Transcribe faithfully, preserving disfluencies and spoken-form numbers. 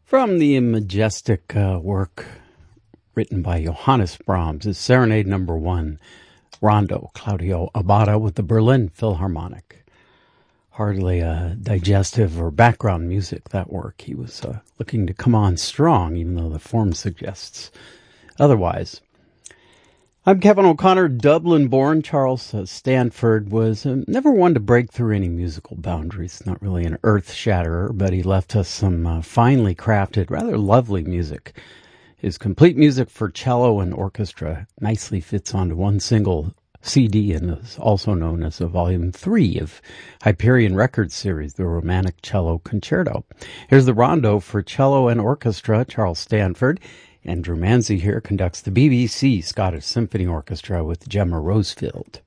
From the majestic uh, work written by Johannes Brahms is Serenade Number One, Rondo, Claudio Abbado with the Berlin Philharmonic. Hardly uh, digestive or background music, that work. He was uh, looking to come on strong, even though the form suggests otherwise. I'm Kevin O'Connor, Dublin-born. Charles uh, Stanford was uh, never one to break through any musical boundaries. Not really an earth-shatterer, but he left us some uh, finely crafted, rather lovely music. His complete music for cello and orchestra nicely fits onto one single C D and is also known as a Volume three of Hyperion Records series, the Romantic Cello Concerto. Here's the Rondo for cello and orchestra, Charles Stanford. Andrew Manzi here conducts the B B C Scottish Symphony Orchestra with Gemma Rosefield.